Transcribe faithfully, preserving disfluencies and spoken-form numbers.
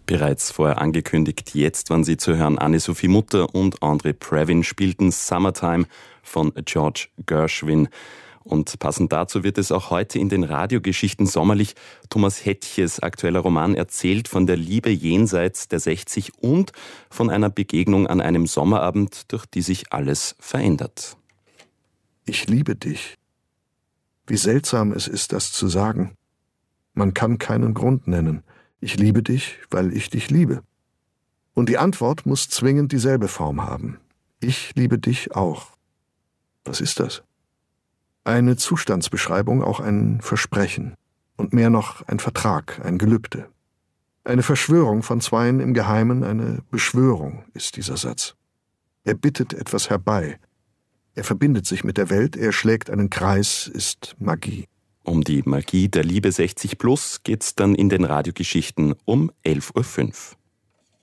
Bereits vorher angekündigt, jetzt waren sie zu hören. Anne-Sophie Mutter und André Previn spielten Summertime von George Gershwin. Und passend dazu wird es auch heute in den Radiogeschichten sommerlich. Thomas Hettches aktueller Roman erzählt von der Liebe jenseits der sechzig und von einer Begegnung an einem Sommerabend, durch die sich alles verändert. Ich liebe dich. Wie seltsam es ist, das zu sagen. Man kann keinen Grund nennen. Ich liebe dich, weil ich dich liebe. Und die Antwort muss zwingend dieselbe Form haben. Ich liebe dich auch. Was ist das? Eine Zustandsbeschreibung, auch ein Versprechen. Und mehr noch ein Vertrag, ein Gelübde. Eine Verschwörung von Zweien im Geheimen, eine Beschwörung ist dieser Satz. Er bittet etwas herbei. Er verbindet sich mit der Welt, er schlägt einen Kreis, ist Magie. Um die Magie der Liebe sechzig plus geht's dann in den Radiogeschichten um elf Uhr fünf.